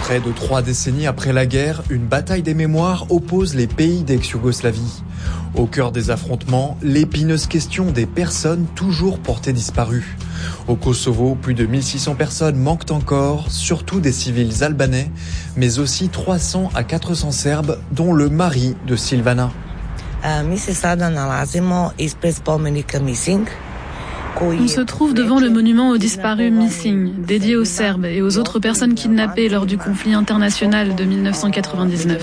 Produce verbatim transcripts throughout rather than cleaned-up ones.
Près de trois décennies après la guerre, une bataille des mémoires oppose les pays d'ex-Yougoslavie. Au cœur des affrontements, l'épineuse question des personnes toujours portées disparues. Au Kosovo, plus de mille six cents personnes manquent encore, surtout des civils albanais, mais aussi trois cents à quatre cents Serbes, dont le mari de Silvana. Mi se sada nalazimo ispred spomenika Missing. On se trouve devant le monument aux disparus Missing, dédié aux Serbes et aux autres personnes kidnappées lors du conflit international de mille neuf cent quatre-vingt-dix-neuf.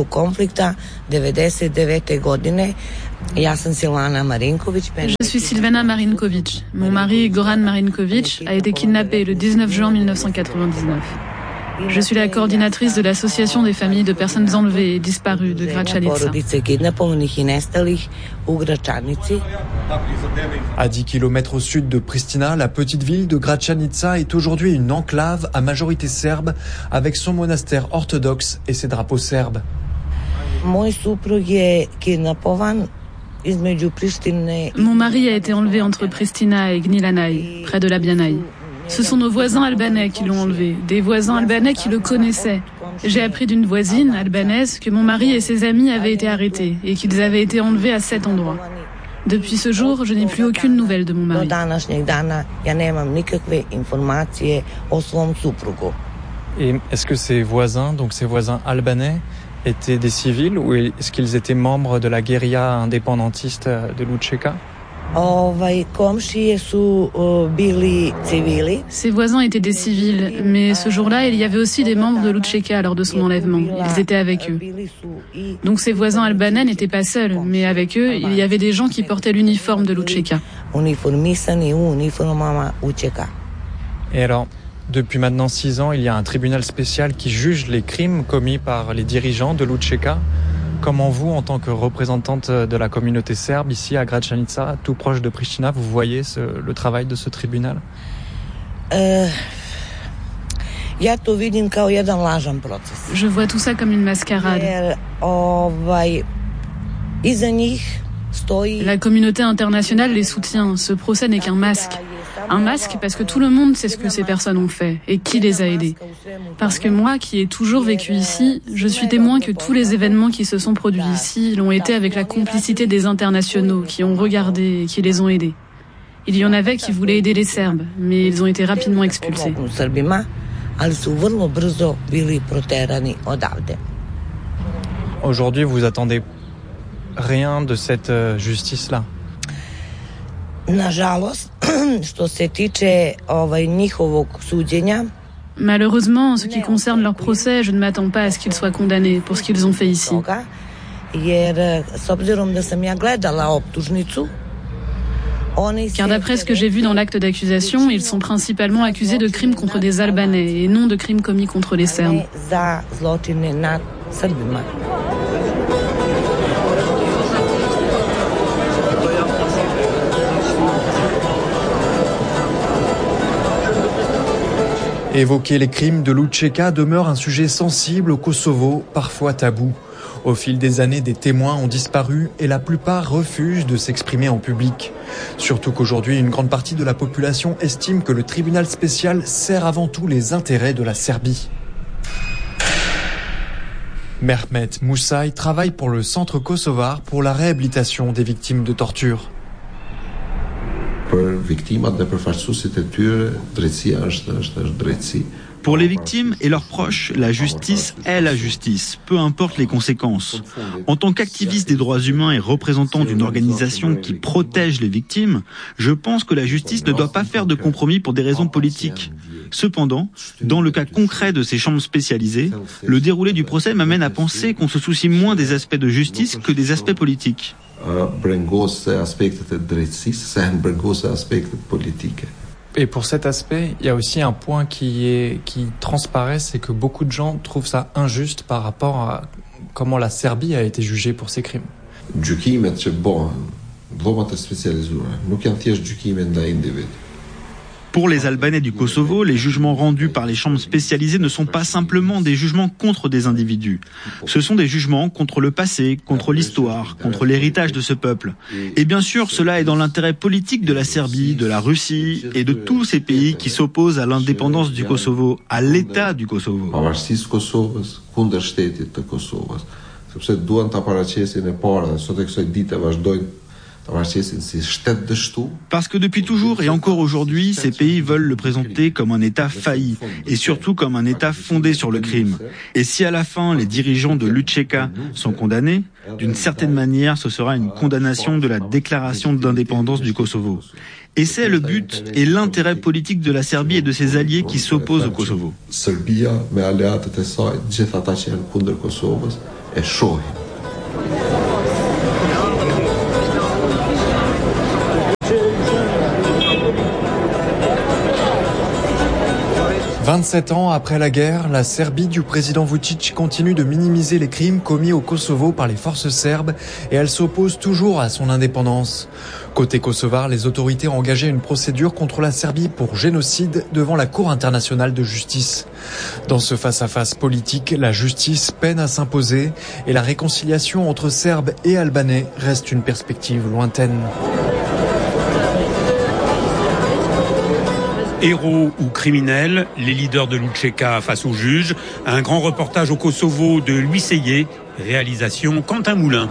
Je suis Silvana Marinković. Mon mari, Goran Marinković, a été kidnappé le dix-neuf juin mille neuf cent quatre-vingt-dix-neuf. Je suis la coordinatrice de l'association des familles de personnes enlevées et disparues de Gračanica. À dix kilomètres au sud de Pristina, la petite ville de Gračanica est aujourd'hui une enclave à majorité serbe avec son monastère orthodoxe et ses drapeaux serbes. Mon mari a été enlevé entre Pristina et Gnjilane, près de Labjanaï. Ce sont nos voisins albanais qui l'ont enlevé, des voisins albanais qui le connaissaient. J'ai appris d'une voisine albanaise que mon mari et ses amis avaient été arrêtés et qu'ils avaient été enlevés à cet endroit. Depuis ce jour, je n'ai plus aucune nouvelle de mon mari. Et est-ce que ces voisins, donc ces voisins albanais, étaient des civils ou est-ce qu'ils étaient membres de la guérilla indépendantiste de l'Učeka ? Ses voisins étaient des civils, mais ce jour-là, il y avait aussi des membres de l'Učeka lors de son enlèvement. Ils étaient avec eux. Donc ses voisins albanais n'étaient pas seuls, mais avec eux, il y avait des gens qui portaient l'uniforme de l'Učeka. Et alors, depuis maintenant six ans, il y a un tribunal spécial qui juge les crimes commis par les dirigeants de l'Učeka. Comment vous, en tant que représentante de la communauté serbe, ici à Gračanica, tout proche de Pristina, vous voyez ce, le travail de ce tribunal ? Je vois tout ça comme une mascarade. La communauté internationale les soutient. Ce procès n'est qu'un masque. Un masque parce que tout le monde sait ce que ces personnes ont fait et qui les a aidés. Parce que moi, qui ai toujours vécu ici, je suis témoin que tous les événements qui se sont produits ici l'ont été avec la complicité des internationaux qui ont regardé et qui les ont aidés. Il y en avait qui voulaient aider les Serbes, mais ils ont été rapidement expulsés. Aujourd'hui, vous attendez rien de cette euh, justice-là ? Malheureusement, en ce qui concerne leur procès, je ne m'attends pas à ce qu'ils soient condamnés pour ce qu'ils ont fait ici. Car d'après ce que j'ai vu dans l'acte d'accusation, ils sont principalement accusés de crimes contre des Albanais et non de crimes commis contre les Serbes. Évoquer les crimes de l'Učeka demeure un sujet sensible au Kosovo, parfois tabou. Au fil des années, des témoins ont disparu et la plupart refusent de s'exprimer en public. Surtout qu'aujourd'hui, une grande partie de la population estime que le tribunal spécial sert avant tout les intérêts de la Serbie. Mehmet Musaï travaille pour le Centre kosovar pour la réhabilitation des victimes de torture. Pour les victimes et leurs proches, la justice est la justice, peu importe les conséquences. En tant qu'activiste des droits humains et représentant d'une organisation qui protège les victimes, je pense que la justice ne doit pas faire de compromis pour des raisons politiques. Cependant, dans le cas concret de ces chambres spécialisées, le déroulé du procès m'amène à penser qu'on se soucie moins des aspects de justice que des aspects politiques. Et pour cet aspect, il y a aussi un point qui est qui transparaît, c'est que beaucoup de gens trouvent ça injuste par rapport à comment la Serbie a été jugée pour ses crimes. Pour les Albanais du Kosovo, les jugements rendus par les chambres spécialisées ne sont pas simplement des jugements contre des individus. Ce sont des jugements contre le passé, contre l'histoire, contre l'héritage de ce peuple. Et bien sûr, cela est dans l'intérêt politique de la Serbie, de la Russie et de tous ces pays qui s'opposent à l'indépendance du Kosovo, à l'État du Kosovo. Parce que depuis toujours et encore aujourd'hui, ces pays veulent le présenter comme un État failli et surtout comme un État fondé sur le crime. Et si à la fin les dirigeants de l'U C K sont condamnés, d'une certaine manière ce sera une condamnation de la déclaration d'indépendance du Kosovo. Et c'est le but et l'intérêt politique de la Serbie et de ses alliés qui s'opposent au Kosovo. vingt-sept ans après la guerre, la Serbie du président Vučić continue de minimiser les crimes commis au Kosovo par les forces serbes et elle s'oppose toujours à son indépendance. Côté kosovar, les autorités ont engagé une procédure contre la Serbie pour génocide devant la Cour internationale de justice. Dans ce face-à-face politique, la justice peine à s'imposer et la réconciliation entre Serbes et Albanais reste une perspective lointaine. Héros ou criminels, les leaders de l'U C K face aux juges, un grand reportage au Kosovo de Louis Seyé, réalisation Quentin Moulin.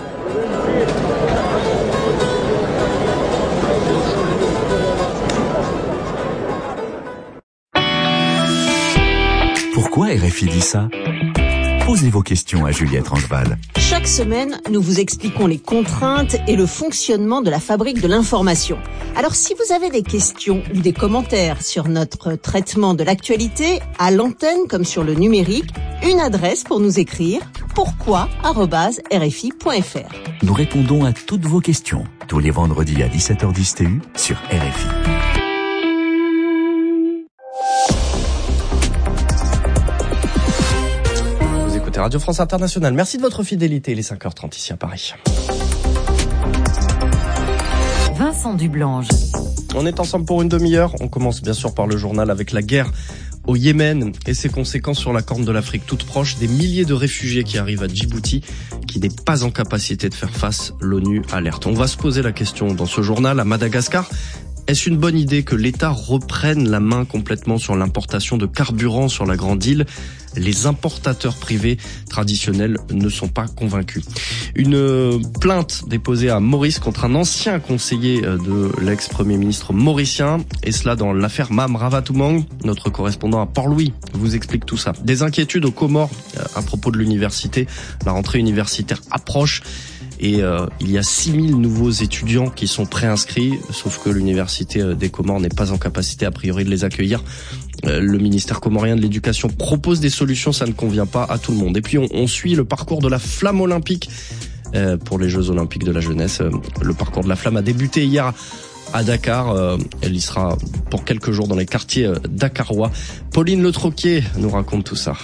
Pourquoi R F I dit ça ? Posez vos questions à Juliette Rangeval. Chaque semaine, nous vous expliquons les contraintes et le fonctionnement de la fabrique de l'information. Alors si vous avez des questions ou des commentaires sur notre traitement de l'actualité, à l'antenne comme sur le numérique, une adresse pour nous écrire, pourquoi arobase r f i point f r. Nous répondons à toutes vos questions, tous les vendredis à dix-sept heures dix T U sur R F I. Radio France Internationale. Merci de votre fidélité. Il est cinq heures trente ici à Paris. Vincent Dublange. On est ensemble pour une demi-heure. On commence bien sûr par le journal avec la guerre au Yémen et ses conséquences sur la Corne de l'Afrique toute proche. Des milliers de réfugiés qui arrivent à Djibouti, qui n'est pas en capacité de faire face. L'ONU alerte. On va se poser la question dans ce journal. À Madagascar, est-ce une bonne idée que l'État reprenne la main complètement sur l'importation de carburant sur la grande île ? Les importateurs privés traditionnels ne sont pas convaincus. Une plainte déposée à Maurice contre un ancien conseiller de l'ex-premier ministre mauricien, et cela dans l'affaire Mam Ravatoumang. Notre correspondant à Port-Louis vous explique tout ça. Des inquiétudes aux Comores à propos de l'université. La rentrée universitaire approche. Et euh, il y a six mille nouveaux étudiants qui sont préinscrits, sauf que l'université des Comores n'est pas en capacité a priori de les accueillir. Euh, le ministère comorien de l'Éducation propose des solutions, ça ne convient pas à tout le monde. Et puis on, on suit le parcours de la flamme olympique euh, pour les Jeux olympiques de la jeunesse. Euh, le parcours de la flamme a débuté hier à Dakar. Euh, elle y sera pour quelques jours dans les quartiers euh, dakarois. Pauline Le Troquier nous raconte tout ça.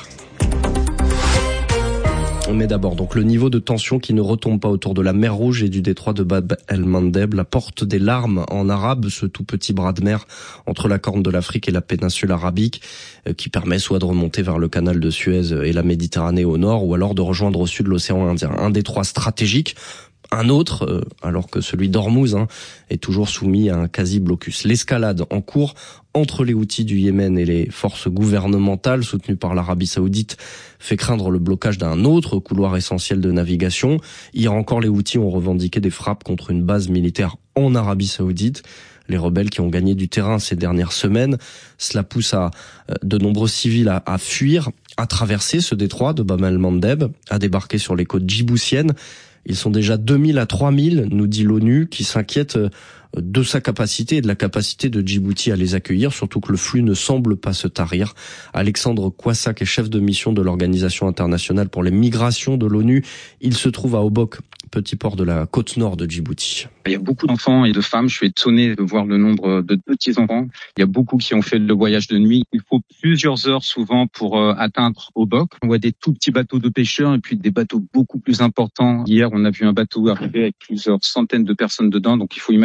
Mais d'abord, donc le niveau de tension qui ne retombe pas autour de la mer Rouge et du détroit de Bab el-Mandeb, la porte des larmes en arabe, ce tout petit bras de mer entre la Corne de l'Afrique et la péninsule arabique, qui permet soit de remonter vers le canal de Suez et la Méditerranée au nord, ou alors de rejoindre au sud l'océan Indien. Un détroit stratégique. Un autre, euh, alors que celui d'Ormuz hein, est toujours soumis à un quasi-blocus. L'escalade en cours entre les Houthis du Yémen et les forces gouvernementales soutenues par l'Arabie Saoudite fait craindre le blocage d'un autre couloir essentiel de navigation. Hier encore, les Houthis ont revendiqué des frappes contre une base militaire en Arabie Saoudite. Les rebelles qui ont gagné du terrain ces dernières semaines, cela pousse à de nombreux civils à, à fuir, à traverser ce détroit de Bab el-Mandeb, à débarquer sur les côtes djiboutiennes. Ils sont déjà deux mille à trois mille, nous dit l'ONU, qui s'inquiète de sa capacité et de la capacité de Djibouti à les accueillir, surtout que le flux ne semble pas se tarir. Alexandre Kouassak est chef de mission de l'Organisation internationale pour les migrations de l'ONU. Il se trouve à Obok, petit port de la côte nord de Djibouti. Il y a beaucoup d'enfants et de femmes. Je suis étonné de voir le nombre de petits-enfants. Il y a beaucoup qui ont fait le voyage de nuit. Il faut plusieurs heures souvent pour euh, atteindre Obok. On voit des tout petits bateaux de pêcheurs et puis des bateaux beaucoup plus importants. Hier, on a vu un bateau arriver avec plusieurs centaines de personnes dedans. Donc, il faut imaginer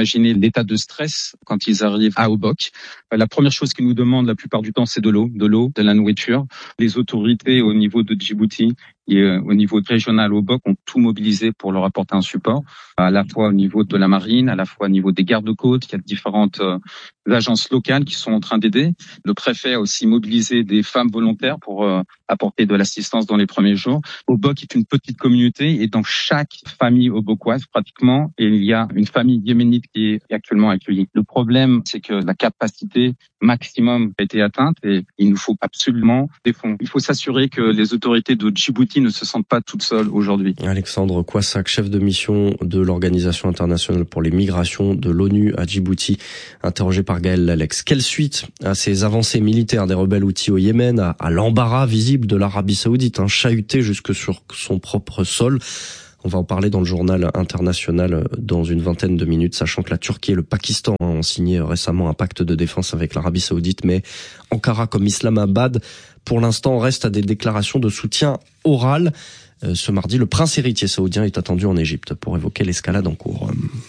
l'état de stress quand ils arrivent à Obok. La première chose qu'ils nous demandent la plupart du temps, c'est de l'eau, de l'eau, de la nourriture. Les autorités au niveau de Djibouti et au niveau régional Obok ont tout mobilisé pour leur apporter un support, à la fois au niveau de la marine, à la fois au niveau des gardes-côtes. Il y a différentes euh, agences locales qui sont en train d'aider. Le préfet a aussi mobilisé des femmes volontaires pour euh, apporter de l'assistance dans les premiers jours. Obok est une petite communauté et dans chaque famille obokoise, pratiquement, il y a une famille yéménite qui est actuellement accueillie. Le problème, c'est que la capacité maximum a été atteinte et il nous faut absolument des fonds. Il faut s'assurer que les autorités de Djibouti ne se sentent pas toutes seules aujourd'hui. Alexandre Kouassak, chef de mission de l'Organisation internationale pour les migrations de l'ONU à Djibouti, interrogé par Gaël Lalex. Quelle suite à ces avancées militaires des rebelles houthis au Yémen, à, à l'embarras visible de l'Arabie Saoudite, hein, chahuté jusque sur son propre sol? On va en parler dans le journal international dans une vingtaine de minutes, sachant que la Turquie et le Pakistan ont signé récemment un pacte de défense avec l'Arabie Saoudite, mais Ankara comme Islamabad, pour l'instant, reste à des déclarations de soutien oral. Ce mardi, le prince héritier saoudien est attendu en Égypte pour évoquer l'escalade en cours.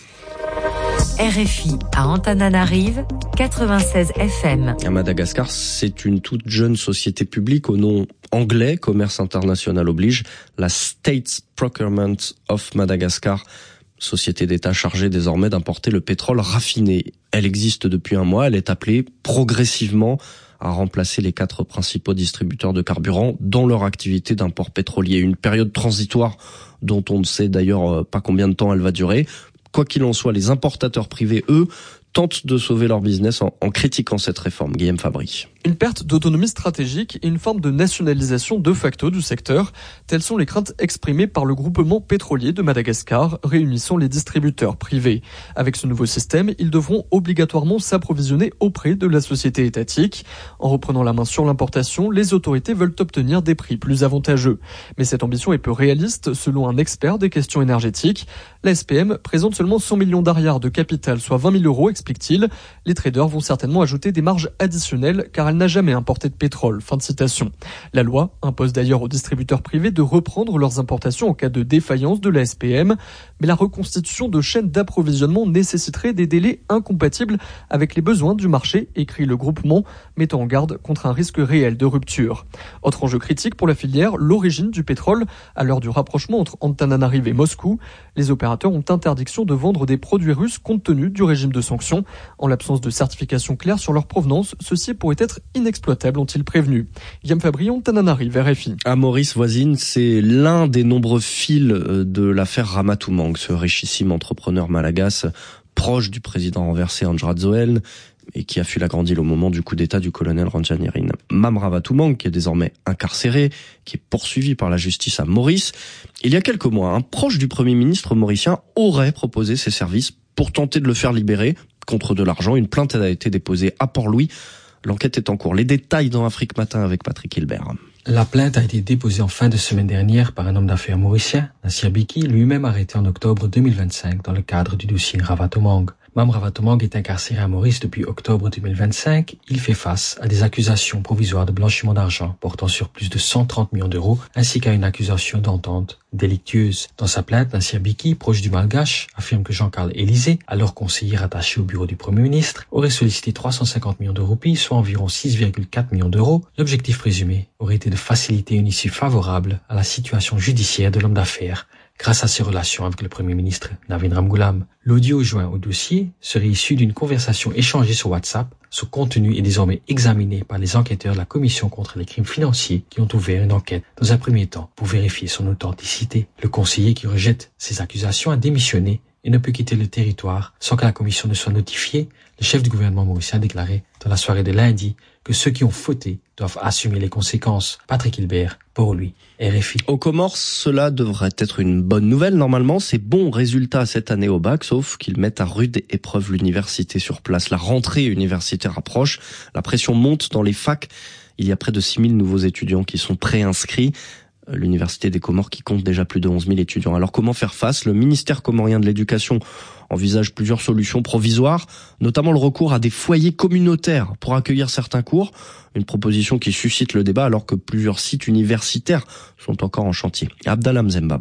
R F I à Antananarive, quatre-vingt-seize F M. À Madagascar, c'est une toute jeune société publique au nom anglais, commerce international oblige, la State Procurement of Madagascar, société d'État chargée désormais d'importer le pétrole raffiné. Elle existe depuis un mois, elle est appelée progressivement à remplacer les quatre principaux distributeurs de carburant dans leur activité d'import pétrolier. Une période transitoire dont on ne sait d'ailleurs pas combien de temps elle va durer. Quoi qu'il en soit, les importateurs privés, eux, tentent de sauver leur business en, en critiquant cette réforme. Guillaume Fabry. Une perte d'autonomie stratégique et une forme de nationalisation de facto du secteur, telles sont les craintes exprimées par le groupement pétrolier de Madagascar, réunissant les distributeurs privés. Avec ce nouveau système, ils devront obligatoirement s'approvisionner auprès de la société étatique. En reprenant la main sur l'importation, les autorités veulent obtenir des prix plus avantageux. Mais cette ambition est peu réaliste, selon un expert des questions énergétiques. La S P M présente seulement cent millions d'ariards de capital, soit vingt mille euros, explique-t-il. Les traders vont certainement ajouter des marges additionnelles, car elle n'a jamais importé de pétrole. Fin de citation. La loi impose d'ailleurs aux distributeurs privés de reprendre leurs importations en cas de défaillance de la S P M, mais la reconstitution de chaînes d'approvisionnement nécessiterait des délais incompatibles avec les besoins du marché, écrit le groupement, mettant en garde contre un risque réel de rupture. Autre enjeu critique pour la filière, l'origine du pétrole. À l'heure du rapprochement entre Antananarive et Moscou, les opérateurs ont interdiction de vendre des produits russes compte tenu du régime de sanctions. En l'absence de certification claire sur leur provenance, ceux-ci pourraient être inexploitables, ont-ils prévenu. Guillaume Fabrion, Antananarive, R F I. À Maurice voisine, c'est l'un des nombreux fils de l'affaire Ramatoumang, ce richissime entrepreneur malagasy proche du président renversé Andry Rajoelina et qui a fui la grande île au moment du coup d'état du colonel Randjanirin. Mam Ramatoumang, qui est désormais incarcéré, qui est poursuivi par la justice à Maurice. Il y a quelques mois, un proche du Premier ministre mauricien aurait proposé ses services pour tenter de le faire libérer contre de l'argent. Une plainte a été déposée à Port-Louis. L'enquête est en cours. Les détails dans Afrique Matin avec Patrick Hilbert. La plainte a été déposée en fin de semaine dernière par un homme d'affaires mauricien, Nassir Biki, lui-même arrêté en octobre deux mille vingt-cinq dans le cadre du dossier Ramatoumang. Mam Ramatoumang est incarcéré à Maurice depuis octobre deux mille vingt-cinq. Il fait face à des accusations provisoires de blanchiment d'argent portant sur plus de cent trente millions d'euros, ainsi qu'à une accusation d'entente délictueuse. Dans sa plainte, Nassir Biki, proche du Malgache, affirme que Jean-Carl Élysée, alors conseiller rattaché au bureau du Premier ministre, aurait sollicité trois cent cinquante millions de roupies, soit environ six virgule quatre millions d'euros. L'objectif présumé aurait été de faciliter une issue favorable à la situation judiciaire de l'homme d'affaires, grâce à ses relations avec le Premier ministre Navin Ramgoolam. L'audio joint au dossier serait issu d'une conversation échangée sur WhatsApp. Ce contenu est désormais examiné par les enquêteurs de la Commission contre les crimes financiers qui ont ouvert une enquête dans un premier temps pour vérifier son authenticité. Le conseiller qui rejette ces accusations a démissionné et ne peut quitter le territoire sans que la commission ne soit notifiée. Le chef du gouvernement mauricien a déclaré dans la soirée de lundi que ceux qui ont fauté doivent assumer les conséquences. Patrick Hilbert, pour lui, R F I. Aux Comores, cela devrait être une bonne nouvelle. Normalement, c'est bons résultats cette année au bac, sauf qu'ils mettent à rude épreuve l'université sur place. La rentrée universitaire approche, la pression monte dans les facs. Il y a près de six mille nouveaux étudiants qui sont préinscrits. L'université des Comores qui compte déjà plus de onze mille étudiants. Alors comment faire face? Le ministère comorien de l'Éducation envisage plusieurs solutions provisoires, notamment le recours à des foyers communautaires pour accueillir certains cours. Une proposition qui suscite le débat alors que plusieurs sites universitaires sont encore en chantier. Abdallah Mzembaba.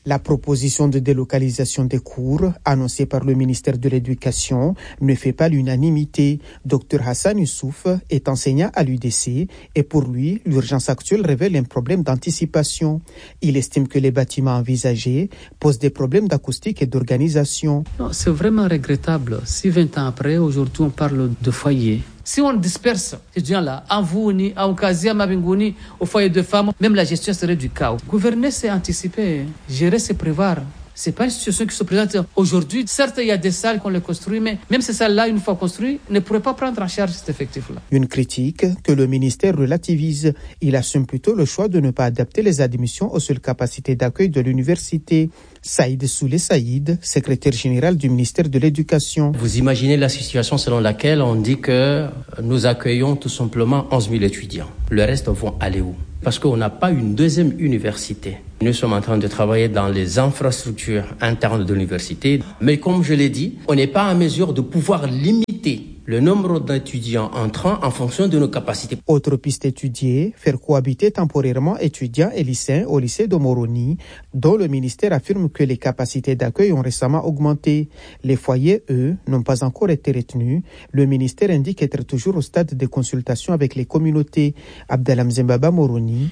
La proposition de délocalisation des cours, annoncée par le ministère de l'Éducation, ne fait pas l'unanimité. Docteur Hassan Youssouf est enseignant à l'U D C et pour lui, l'urgence actuelle révèle un problème d'anticipation. Il estime que les bâtiments envisagés posent des problèmes d'acoustique et d'organisation. Non, c'est vraiment regrettable. Si vingt ans après, aujourd'hui, on parle de foyer. Si on disperse ces gens-là, en Vouni, en Okazia, Mabingouni, au foyer de femmes, même la gestion serait du chaos. Gouverner, c'est anticiper. Gérer, c'est prévoir. C'est pas une situation qui se présente aujourd'hui. Certes, il y a des salles qu'on les construit, mais même ces salles-là, une fois construites, ne pourraient pas prendre en charge cet effectif-là. Une critique que le ministère relativise. Il assume plutôt le choix de ne pas adapter les admissions aux seules capacités d'accueil de l'université. Saïd Soulé Saïd, secrétaire général du ministère de l'Éducation. Vous imaginez la situation selon laquelle on dit que nous accueillons tout simplement onze mille étudiants. Le reste vont aller où ? Parce qu'on n'a pas une deuxième université. Nous sommes en train de travailler dans les infrastructures internes de l'université. Mais comme je l'ai dit, on n'est pas en mesure de pouvoir limiter le nombre d'étudiants entrants en fonction de nos capacités. Autre piste étudiée, faire cohabiter temporairement étudiants et lycéens au lycée de Moroni, dont le ministère affirme que les capacités d'accueil ont récemment augmenté. Les foyers, eux, n'ont pas encore été retenus. Le ministère indique être toujours au stade de consultation avec les communautés. Abdelham Zembaba Moroni.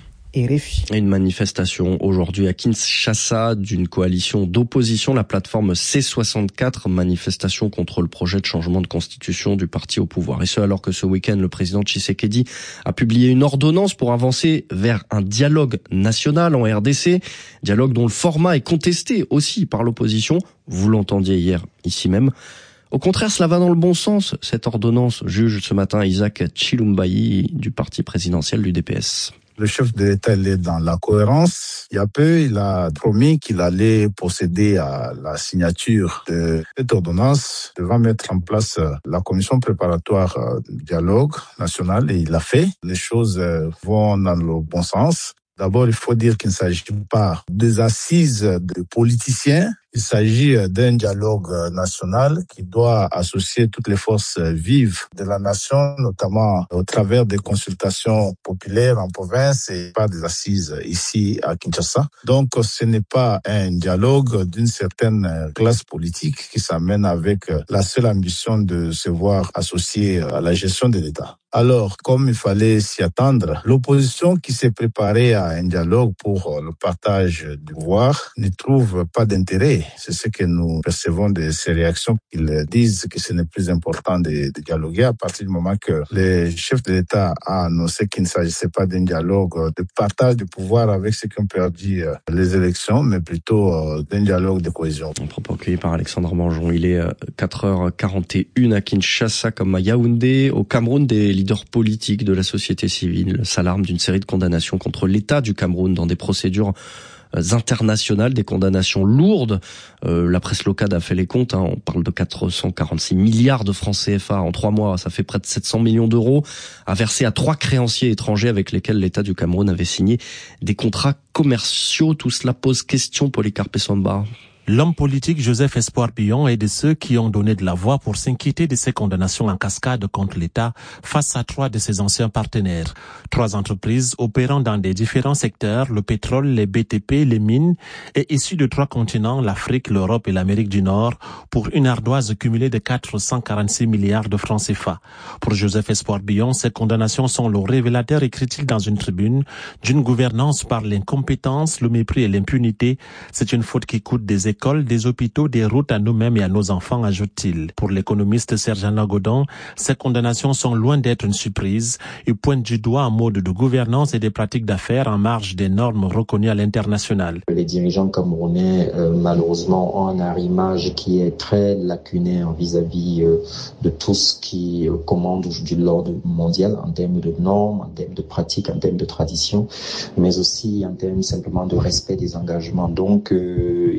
Une manifestation aujourd'hui à Kinshasa d'une coalition d'opposition, la plateforme C soixante-quatre, manifestation contre le projet de changement de constitution du parti au pouvoir. Et ce alors que ce week-end, le président Tshisekedi a publié une ordonnance pour avancer vers un dialogue national en R D C, dialogue dont le format est contesté aussi par l'opposition. Vous l'entendiez hier ici même. Au contraire, cela va dans le bon sens. Cette ordonnance, juge ce matin Isaac Chilumbayi du parti présidentiel du D P S. Le chef de l'État, il est dans la cohérence. Il y a peu, il a promis qu'il allait procéder à la signature de cette ordonnance, devant mettre en place la commission préparatoire du dialogue national, et il l'a fait. Les choses vont dans le bon sens. D'abord, il faut dire qu'il ne s'agit pas des assises de politiciens. Il s'agit d'un dialogue national qui doit associer toutes les forces vives de la nation, notamment au travers des consultations populaires en province et pas des assises ici à Kinshasa. Donc, ce n'est pas un dialogue d'une certaine classe politique qui s'amène avec la seule ambition de se voir associé à la gestion de l'État. Alors, comme il fallait s'y attendre, l'opposition qui s'est préparée à un dialogue pour le partage du pouvoir n'y trouve pas d'intérêt. C'est ce que nous percevons de ces réactions. Ils disent que ce n'est plus important de, de dialoguer à partir du moment que le chef de l'État a annoncé qu'il ne s'agissait pas d'un dialogue de partage du pouvoir avec ceux qui ont perdu les élections, mais plutôt d'un dialogue de cohésion. Un propos accueilli par Alexandre Manjon. Il est quatre heures quarante et une à Kinshasa comme à Yaoundé. Au Cameroun, des leaders politiques de la société civile s'alarment d'une série de condamnations contre l'État du Cameroun dans des procédures internationales, des condamnations lourdes. Euh, la presse locale a fait les comptes, hein, on parle de quatre cent quarante-six milliards de francs C F A en trois mois, ça fait près de sept cents millions d'euros à verser à trois créanciers étrangers avec lesquels l'État du Cameroun avait signé des contrats commerciaux. Tout cela pose question, Polycarpe Samba. L'homme politique Joseph Espoir Bion est de ceux qui ont donné de la voix pour s'inquiéter de ces condamnations en cascade contre l'État face à trois de ses anciens partenaires. Trois entreprises opérant dans des différents secteurs, le pétrole, les B T P, les mines, et issues de trois continents, l'Afrique, l'Europe et l'Amérique du Nord, pour une ardoise cumulée de quatre cent quarante-six milliards de francs C F A. Pour Joseph Espoir Bion, ces condamnations sont le révélateur, écrit-il dans une tribune, d'une gouvernance par l'incompétence, le mépris et l'impunité. C'est une faute qui coûte des écoles, des hôpitaux, des routes à nous-mêmes et à nos enfants, ajoute-t-il. Pour l'économiste Serge Godon, ces condamnations sont loin d'être une surprise. Il pointe du doigt un mode de gouvernance et des pratiques d'affaires en marge des normes reconnues à l'international. Les dirigeants camerounais, euh, malheureusement, ont un arrimage qui est très lacunaire vis-à-vis euh, de tout ce qui euh, commande du l'ordre mondial en termes de normes, en termes de pratiques, en termes de traditions, mais aussi en termes simplement de respect des engagements. Donc, euh, il n'est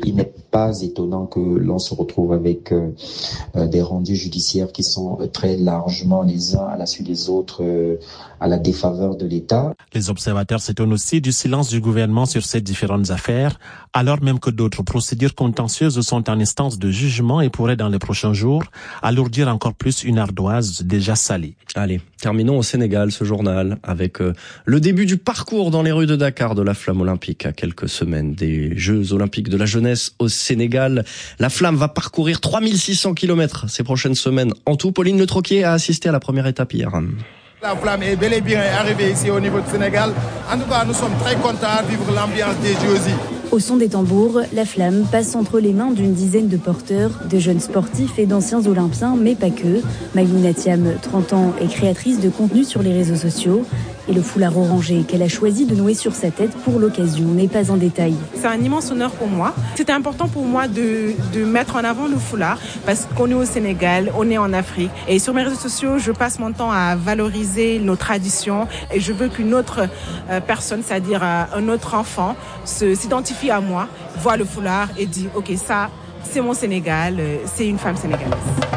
pas étonnant que l'on se retrouve avec euh, des rendus judiciaires qui sont très largement les uns à la suite des autres euh, à la défaveur de l'État. Les observateurs s'étonnent aussi du silence du gouvernement sur ces différentes affaires, alors même que d'autres procédures contentieuses sont en instance de jugement et pourraient dans les prochains jours alourdir encore plus une ardoise déjà salée. Allez, terminons au Sénégal ce journal avec euh, le début du parcours dans les rues de Dakar de la flamme olympique à quelques semaines des Jeux olympiques de la jeunesse au Sénégal. La flamme va parcourir trois mille six cents kilomètres ces prochaines semaines. En tout, Pauline Le Troquier a assisté à la première étape hier. La flamme est bel et bien arrivée ici au niveau du Sénégal. En tout cas, nous sommes très contents de vivre l'ambiance des J O S I. Au son des tambours, la flamme passe entre les mains d'une dizaine de porteurs, de jeunes sportifs et d'anciens olympiens, mais pas que. Maïmouna Thiam, trente ans, est créatrice de contenu sur les réseaux sociaux. Et le foulard orangé qu'elle a choisi de nouer sur sa tête pour l'occasion n'est pas un détail. C'est un immense honneur pour moi. C'était important pour moi de, de mettre en avant le foulard parce qu'on est au Sénégal, on est en Afrique. Et sur mes réseaux sociaux, je passe mon temps à valoriser nos traditions et je veux qu'une autre euh, personne, c'est-à-dire euh, un autre enfant, se, s'identifie à moi, voit le foulard et dit « Ok, ça, c'est mon Sénégal, euh, c'est une femme sénégalaise ».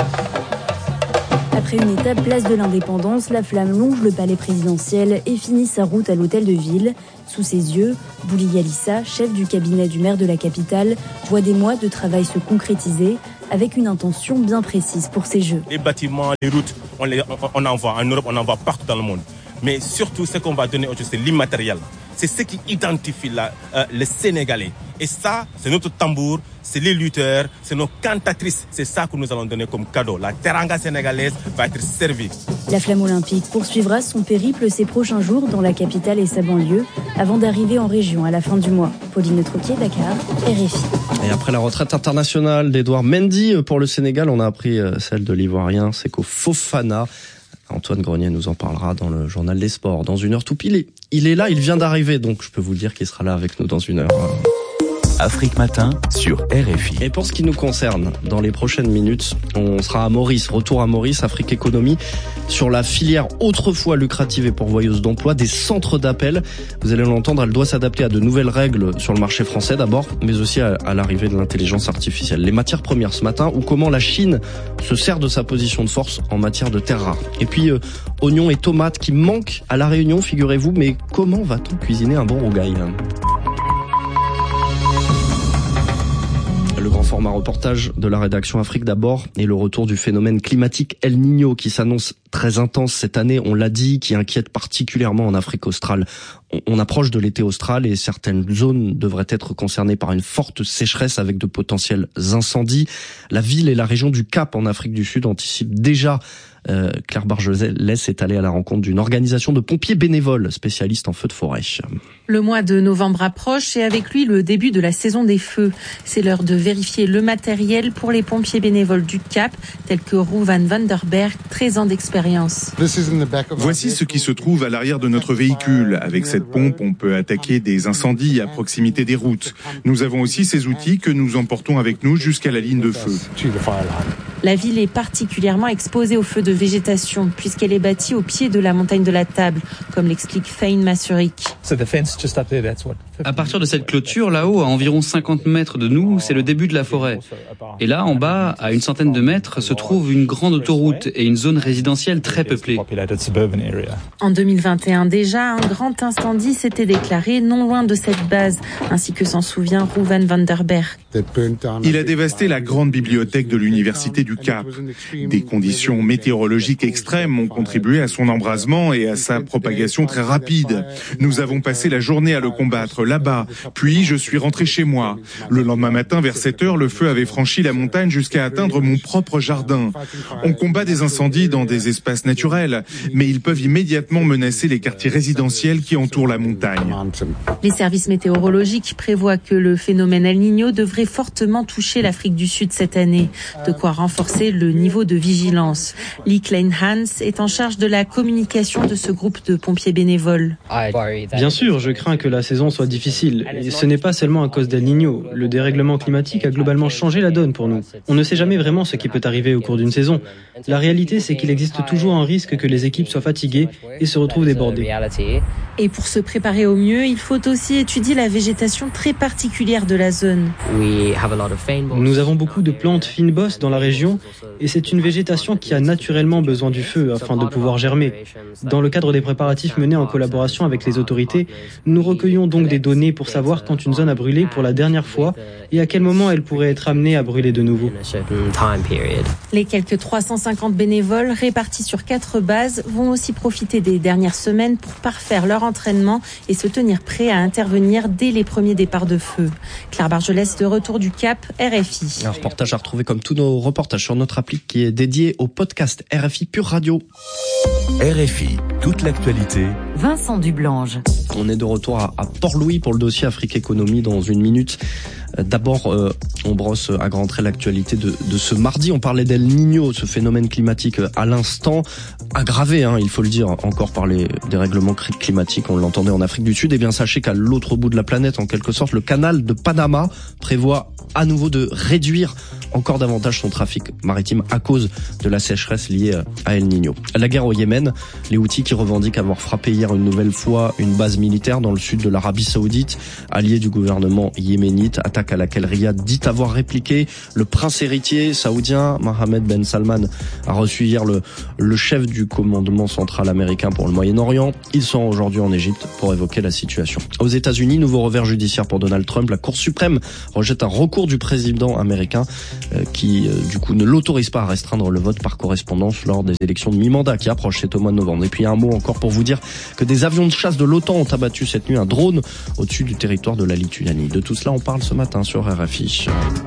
Après une étape place de l'Indépendance, la flamme longe le palais présidentiel et finit sa route à l'hôtel de ville. Sous ses yeux, Bouli Yalissa, chef du cabinet du maire de la capitale, voit des mois de travail se concrétiser avec une intention bien précise pour ces Jeux. Les bâtiments, les routes, on, les, on, on en voit en Europe, on en voit partout dans le monde. Mais surtout, ce qu'on va donner aujourd'hui, c'est l'immatériel. C'est ce qui identifie la, euh, les Sénégalais. Et ça, c'est notre tambour, c'est les lutteurs, c'est nos cantatrices. C'est ça que nous allons donner comme cadeau. La teranga sénégalaise va être servie. La flamme olympique poursuivra son périple ces prochains jours dans la capitale et sa banlieue, avant d'arriver en région à la fin du mois. Pauline Le Troquier, Dakar, R F I. Et après la retraite internationale d'Edouard Mendy pour le Sénégal, on a appris celle de l'Ivoirien Seko Fofana. Antoine Grenier nous en parlera dans le journal des sports. Dans une heure tout pile, il est là, il vient d'arriver, donc je peux vous le dire qu'il sera là avec nous dans une heure. Afrique Matin sur R F I. Et pour ce qui nous concerne, dans les prochaines minutes, on sera à Maurice, retour à Maurice, Afrique Économie, sur la filière autrefois lucrative et pourvoyeuse d'emploi des centres d'appel. Vous allez l'entendre, elle doit s'adapter à de nouvelles règles sur le marché français d'abord, mais aussi à, à l'arrivée de l'intelligence artificielle. Les matières premières ce matin, ou comment la Chine se sert de sa position de force en matière de terres rares. Et puis, euh, oignons et tomates qui manquent à La Réunion, figurez-vous, mais comment va-t-on cuisiner un bon rougail ? Le grand format reportage de la rédaction Afrique d'abord et le retour du phénomène climatique El Niño qui s'annonce très intense cette année, on l'a dit, qui inquiète particulièrement en Afrique australe. On, on approche de l'été austral et certaines zones devraient être concernées par une forte sécheresse avec de potentiels incendies. La ville et la région du Cap en Afrique du Sud anticipent déjà. Euh, Claire Bargelès est allée à la rencontre d'une organisation de pompiers bénévoles spécialistes en feux de forêt. Le mois de novembre approche et avec lui le début de la saison des feux. C'est l'heure de vérifier le matériel pour les pompiers bénévoles du Cap, tels que Rouvan Vanderberg, treize ans d'expérience. Voici ce qui se trouve à l'arrière de notre véhicule. Avec cette pompe, on peut attaquer des incendies à proximité des routes. Nous avons aussi ces outils que nous emportons avec nous jusqu'à la ligne de feu. La ville est particulièrement exposée aux feux de végétation puisqu'elle est bâtie au pied de la montagne de la Table, comme l'explique Fain Masurik. À partir de cette clôture, là-haut, à environ cinquante mètres de nous, c'est le début de la forêt. Et là, en bas, à une centaine de mètres, se trouve une grande autoroute et une zone résidentielle très peuplée. En deux mille vingt et un déjà, un grand incendie s'était déclaré non loin de cette base, ainsi que s'en souvient Rouvan Vanderberg. Il a dévasté la grande bibliothèque de l'université du Cap. Des conditions météorologiques extrêmes ont contribué à son embrasement et à sa propagation très rapide. Nous avons passé la journée à le combattre là-bas, puis je suis rentré chez moi. Le lendemain matin, vers sept heures, le feu avait franchi la montagne jusqu'à atteindre mon propre jardin. On combat des incendies dans des espaces naturels, mais ils peuvent immédiatement menacer les quartiers résidentiels qui entourent la montagne. Les services météorologiques prévoient que le phénomène El Niño devrait fortement toucher l'Afrique du Sud cette année, de quoi renforcer le niveau de vigilance. Lee Klein-Hans est en charge de la communication de ce groupe de pompiers bénévoles. Bien Bien sûr, je crains que la saison soit difficile. Et ce n'est pas seulement à cause d'El Niño. Le dérèglement climatique a globalement changé la donne pour nous. On ne sait jamais vraiment ce qui peut arriver au cours d'une saison. La réalité, c'est qu'il existe toujours un risque que les équipes soient fatiguées et se retrouvent débordées. Et pour se préparer au mieux, il faut aussi étudier la végétation très particulière de la zone. Nous avons beaucoup de plantes fine-bosses dans la région et c'est une végétation qui a naturellement besoin du feu afin de pouvoir germer. Dans le cadre des préparatifs menés en collaboration avec les autorités, nous recueillons donc des données pour savoir quand une zone a brûlé pour la dernière fois et à quel moment elle pourrait être amenée à brûler de nouveau. Les quelques trois cent cinquante bénévoles répartis sur quatre bases vont aussi profiter des dernières semaines pour parfaire leur entraînement et se tenir prêts à intervenir dès les premiers départs de feu. Claire Bargelès, de retour du Cap, R F I. Un reportage à retrouver comme tous nos reportages sur notre appli qui est dédié au podcast R F I Pure Radio. R F I, toute l'actualité. Vincent Dublange. On est de retour à, à Port-Louis pour le dossier Afrique Économie dans une minute. D'abord, euh, on brosse à grands traits l'actualité de, de ce mardi. On parlait d'El Niño, ce phénomène climatique à l'instant, aggravé, hein, il faut le dire, encore par les dérèglements climatiques. On l'entendait en Afrique du Sud. Et bien, sachez qu'à l'autre bout de la planète, en quelque sorte, le canal de Panama prévoit à nouveau de réduire encore davantage son trafic maritime à cause de la sécheresse liée à El Niño. La guerre au Yémen, les Houthis qui revendiquent avoir frappé hier une nouvelle fois une base militaire dans le sud de l'Arabie Saoudite, allié du gouvernement yéménite, attaque à laquelle Riyad dit avoir répliqué. Le prince héritier saoudien Mohammed Ben Salman a reçu hier le, le chef du commandement central américain pour le Moyen-Orient. Ils sont aujourd'hui en Égypte pour évoquer la situation. Aux États-Unis, nouveau revers judiciaire pour Donald Trump. La Cour suprême rejette un recours du président américain euh, qui, euh, du coup, ne l'autorise pas à restreindre le vote par correspondance lors des élections de mi-mandat qui approchent, c'est au mois de novembre. Et puis un mot encore pour vous dire que des avions de chasse de l'OTAN ont abattu cette nuit un drone au-dessus du territoire de la Lituanie. De tout cela, on parle ce matin sur R F I.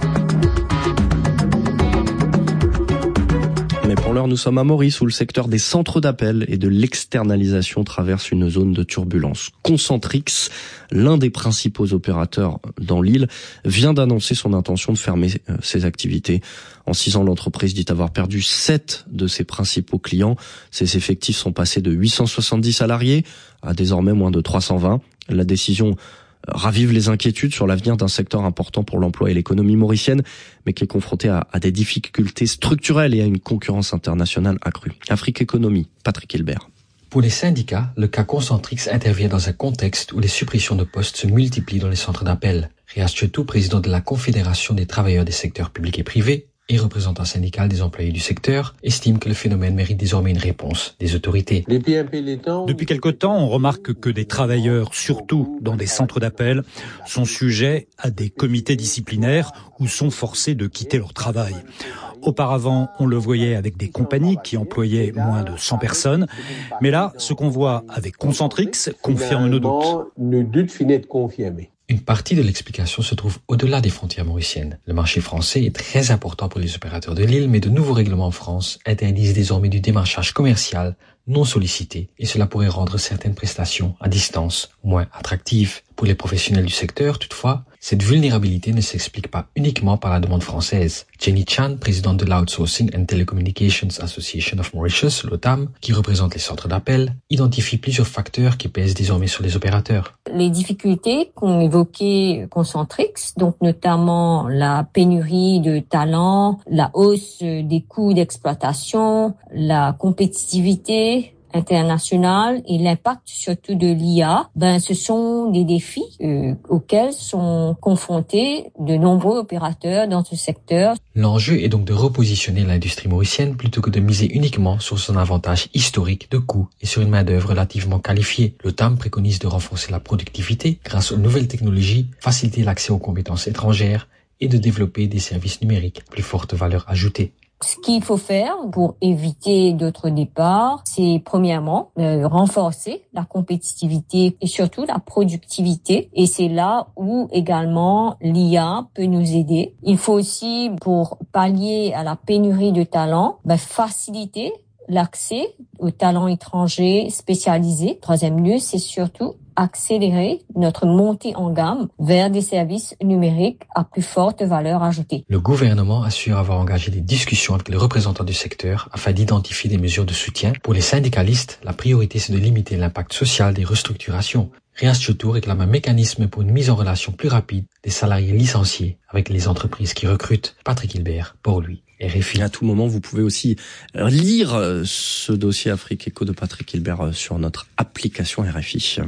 Mais pour l'heure, nous sommes à Maurice, où le secteur des centres d'appel et de l'externalisation traverse une zone de turbulence. Concentrix, l'un des principaux opérateurs dans l'île, vient d'annoncer son intention de fermer ses activités. En six ans, l'entreprise dit avoir perdu sept de ses principaux clients. Ses effectifs sont passés de huit cent soixante-dix salariés à désormais moins de trois cent vingt. La décision ravive les inquiétudes sur l'avenir d'un secteur important pour l'emploi et l'économie mauricienne, mais qui est confronté à, à des difficultés structurelles et à une concurrence internationale accrue. Afrique Économie, Patrick Hilbert. Pour les syndicats, le cas Concentrix intervient dans un contexte où les suppressions de postes se multiplient dans les centres d'appel. Riaz Chetou, président de la Confédération des travailleurs des secteurs publics et privés et représentant syndical des employés du secteur, estime que le phénomène mérite désormais une réponse des autorités. Depuis quelque temps, on remarque que des travailleurs, surtout dans des centres d'appel, sont sujets à des comités disciplinaires ou sont forcés de quitter leur travail. Auparavant, on le voyait avec des compagnies qui employaient moins de cent personnes. Mais là, ce qu'on voit avec Concentrix confirme nos doutes. Le doute finit de confirmer. Une partie de l'explication se trouve au-delà des frontières mauriciennes. Le marché français est très important pour les opérateurs de l'île, mais de nouveaux règlements en France interdisent désormais du démarchage commercial non sollicité, et cela pourrait rendre certaines prestations à distance moins attractives. Pour les professionnels du secteur, toutefois, cette vulnérabilité ne s'explique pas uniquement par la demande française. Jenny Chan, présidente de l'Outsourcing and Telecommunications Association of Mauritius, l'O T A M, qui représente les centres d'appel, identifie plusieurs facteurs qui pèsent désormais sur les opérateurs. Les difficultés qu'ont évoquées Concentrix, donc notamment la pénurie de talents, la hausse des coûts d'exploitation, la compétitivité international et l'impact surtout de l'I A, ben ce sont des défis euh, auxquels sont confrontés de nombreux opérateurs dans ce secteur. L'enjeu est donc de repositionner l'industrie mauricienne plutôt que de miser uniquement sur son avantage historique de coût et sur une main-d'œuvre relativement qualifiée. Le T A M préconise de renforcer la productivité grâce aux nouvelles technologies, faciliter l'accès aux compétences étrangères et de développer des services numériques à plus forte valeur ajoutée. Ce qu'il faut faire pour éviter d'autres départs, c'est premièrement euh, renforcer la compétitivité et surtout la productivité. Et c'est là où également l'I A peut nous aider. Il faut aussi, pour pallier à la pénurie de talents, ben, faciliter l'accès aux talents étrangers spécialisés. Troisième lieu, c'est surtout accélérer notre montée en gamme vers des services numériques à plus forte valeur ajoutée. Le gouvernement assure avoir engagé des discussions avec les représentants du secteur afin d'identifier des mesures de soutien. Pour les syndicalistes, la priorité c'est de limiter l'impact social des restructurations. Rian Ciutu réclame un mécanisme pour une mise en relation plus rapide des salariés licenciés avec les entreprises qui recrutent. Patrick Hilbert, pour lui, R F I. À tout moment, vous pouvez aussi lire ce dossier Afrique Éco de Patrick Hilbert sur notre application R F I.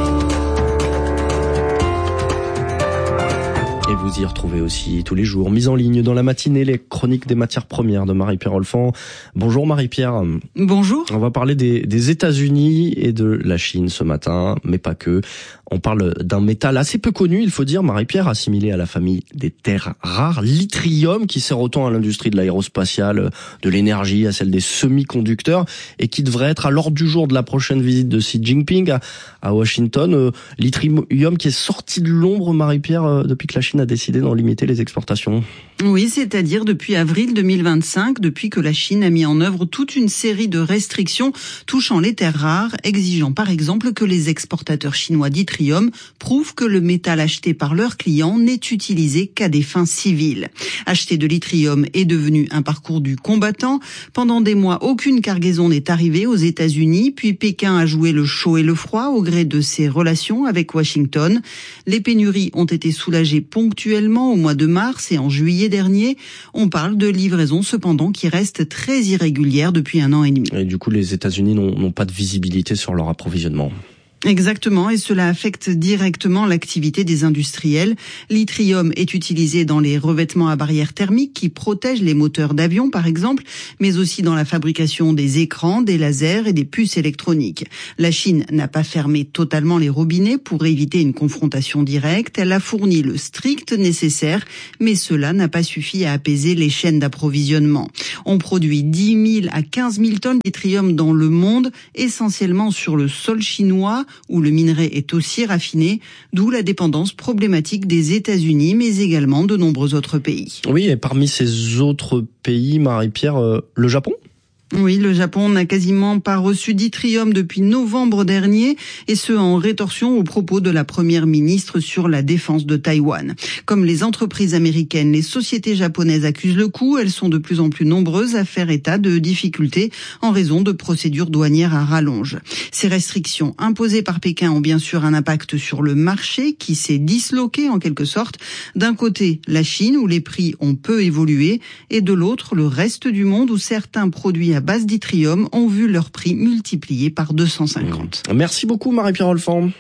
Et vous y retrouvez aussi tous les jours, mise en ligne dans la matinée, les chroniques des matières premières de Marie-Pierre Olfan. Bonjour Marie-Pierre. Bonjour. On va parler des, des États-Unis et de la Chine ce matin, mais pas que. On parle d'un métal assez peu connu, il faut dire, Marie-Pierre, assimilé à la famille des terres rares, l'yttrium, qui sert autant à l'industrie de l'aérospatiale, de l'énergie, à celle des semi-conducteurs, et qui devrait être à l'ordre du jour de la prochaine visite de Xi Jinping à, à Washington. Euh, l'yttrium qui est sorti de l'ombre, Marie-Pierre, euh, depuis que la Chine a décidé d'en limiter les exportations. Oui, c'est-à-dire depuis avril deux mille vingt-cinq, depuis que la Chine a mis en œuvre toute une série de restrictions touchant les terres rares, exigeant par exemple que les exportateurs chinois d'yttrium prouvent que le métal acheté par leurs clients n'est utilisé qu'à des fins civiles. Acheter de l'yttrium est devenu un parcours du combattant. Pendant des mois, aucune cargaison n'est arrivée aux États-Unis, puis Pékin a joué le chaud et le froid au gré de ses relations avec Washington. Les pénuries ont été soulagées ponctuellement au mois de mars et en juillet dernier. On parle de livraisons cependant qui restent très irrégulières depuis un an et demi. Et du coup, les États-Unis n'ont, n'ont pas de visibilité sur leur approvisionnement. Exactement, et cela affecte directement l'activité des industriels. L'yttrium est utilisé dans les revêtements à barrière thermique qui protègent les moteurs d'avion, par exemple, mais aussi dans la fabrication des écrans, des lasers et des puces électroniques. La Chine n'a pas fermé totalement les robinets pour éviter une confrontation directe. Elle a fourni le strict nécessaire, mais cela n'a pas suffi à apaiser les chaînes d'approvisionnement. On produit dix mille à quinze mille tonnes d'yttrium dans le monde, essentiellement sur le sol chinois, où le minerai est aussi raffiné, d'où la dépendance problématique des États-Unis, mais également de nombreux autres pays. Oui, et parmi ces autres pays, Marie-Pierre, euh, le Japon ? Oui, le Japon n'a quasiment pas reçu d'yttrium depuis novembre dernier, et ce en rétorsion aux propos de la première ministre sur la défense de Taïwan. Comme les entreprises américaines, les sociétés japonaises accusent le coup. Elles sont de plus en plus nombreuses à faire état de difficultés en raison de procédures douanières à rallonge. Ces restrictions imposées par Pékin ont bien sûr un impact sur le marché qui s'est disloqué en quelque sorte. D'un côté, la Chine où les prix ont peu évolué, et de l'autre, le reste du monde où certains produits à base d'yttrium ont vu leur prix multiplié par deux cent cinquante. Merci beaucoup Marie-Pierre Olfan.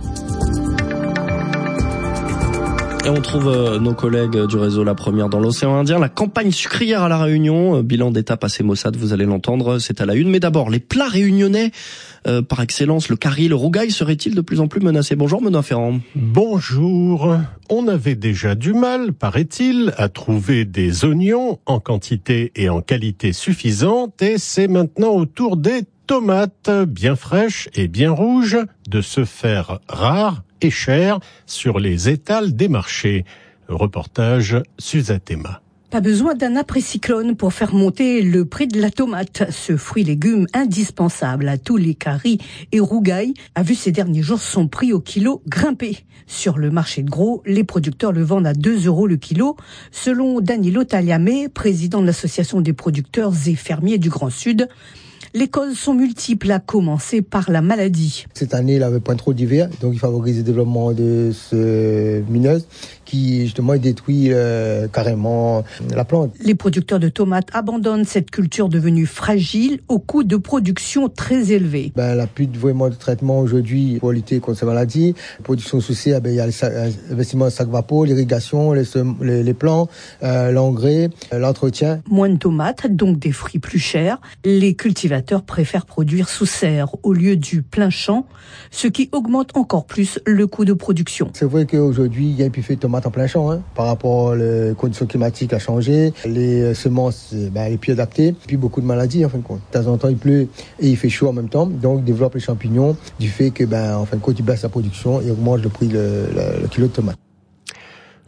Et on trouve euh, nos collègues du réseau La Première dans l'océan Indien. La campagne sucrière à La Réunion, euh, bilan d'étape assez maussade, vous allez l'entendre, c'est à la une. Mais d'abord, les plats réunionnais euh, par excellence, le curry, le rougail, serait-il de plus en plus menacé? Bonjour Benoît Ferrand. Bonjour. On avait déjà du mal, paraît-il, à trouver des oignons en quantité et en qualité suffisante, et c'est maintenant au tour des tomates bien fraîches et bien rouges de se faire rares et chères sur les étals des marchés. Reportage Suzatema. Pas besoin d'un après-cyclone pour faire monter le prix de la tomate. Ce fruit-légume indispensable à tous les caries et rougailles a vu ces derniers jours son prix au kilo grimper. Sur le marché de gros, les producteurs le vendent à deux euros le kilo. Selon Danilo Tagliame, président de l'association des producteurs et fermiers du Grand Sud, les causes sont multiples, à commencer par la maladie. Cette année, il n'y avait pas trop d'hiver, donc il favorise le développement de ce mineuse qui justement détruit euh, carrément la plante. Les producteurs de tomates abandonnent cette culture devenue fragile au coût de production très élevé. Ben, il n'y a plus de, vraiment de traitement aujourd'hui pour lutter contre ces maladies. La production souciée, ben, il y a l'investissement de sac vapo, l'irrigation, les, les, les plants, euh, l'engrais, l'entretien. Moins de tomates, donc des fruits plus chers. Les cultivateurs préfèrent produire sous serre au lieu du plein champ, ce qui augmente encore plus le coût de production. C'est vrai qu'aujourd'hui, il y a un buffet de tomates en plein champ, hein, par rapport aux conditions climatiques à changer, les semences, ben, les plus adaptées, puis beaucoup de maladies en fin de compte. De temps en temps, il pleut et il fait chaud en même temps, donc développe les champignons du fait que, ben, en fin de compte, il baisse la production et augmente le prix le, le, le kilo de tomate.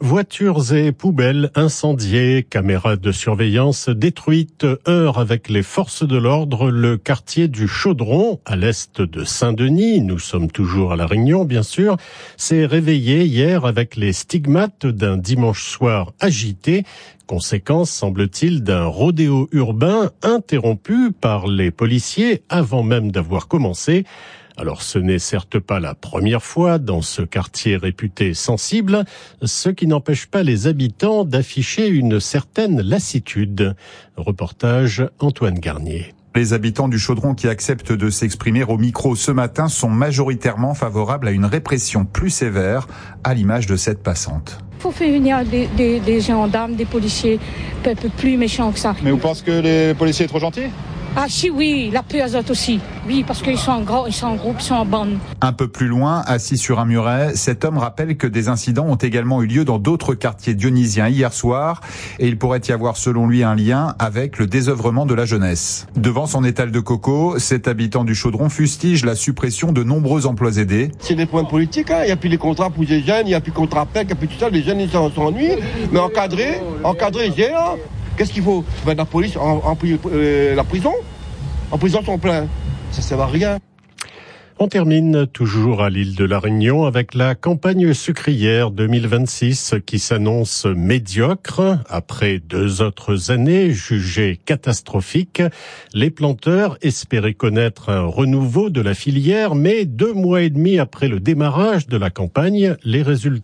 Voitures et poubelles incendiées, caméras de surveillance détruites, heurts avec les forces de l'ordre. Le quartier du Chaudron, à l'est de Saint-Denis, nous sommes toujours à La Réunion bien sûr, s'est réveillé hier avec les stigmates d'un dimanche soir agité. Conséquence, semble-t-il, d'un rodéo urbain interrompu par les policiers avant même d'avoir commencé. Alors ce n'est certes pas la première fois dans ce quartier réputé sensible, ce qui n'empêche pas les habitants d'afficher une certaine lassitude. Reportage Antoine Garnier. Les habitants du Chaudron qui acceptent de s'exprimer au micro ce matin sont majoritairement favorables à une répression plus sévère, à l'image de cette passante. Il faut faire venir des, des, des gendarmes, des policiers un peu plus méchants que ça. Mais vous pensez que les policiers sont trop gentils ? Ah si, oui, la paix azote aussi. Oui, parce qu'ils sont en gros, ils sont en groupe, ils sont en bande. Un peu plus loin, assis sur un muret, cet homme rappelle que des incidents ont également eu lieu dans d'autres quartiers dionysiens hier soir, et il pourrait y avoir selon lui un lien avec le désœuvrement de la jeunesse. Devant son étal de coco, cet habitant du Chaudron fustige la suppression de nombreux emplois aidés. C'est des points politiques, hein. Il n'y a plus les contrats pour les jeunes, il n'y a plus de contrats P E C, il n'y a plus tout ça, les jeunes ils s'ennuient, mais encadrés, encadrés, j'ai là. Qu'est-ce qu'il faut ? Ben, la police, en, en, euh, la prison. En prison, sont pleins. Ça ne sert à rien. On termine toujours à l'île de la Réunion avec la campagne sucrière deux mille vingt-six qui s'annonce médiocre. Après deux autres années jugées catastrophiques, les planteurs espéraient connaître un renouveau de la filière, mais deux mois et demi après le démarrage de la campagne, les résultats